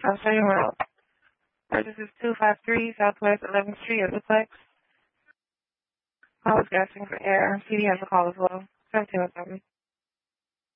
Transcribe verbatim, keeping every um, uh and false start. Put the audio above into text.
I'll show you around. This is two five three Southwest eleventh Street at the Plex. I was gasping for air. C D has a call as well. seventeen oh seven.